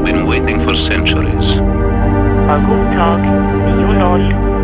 been waiting for centuries. Guten Tag, Bio 0.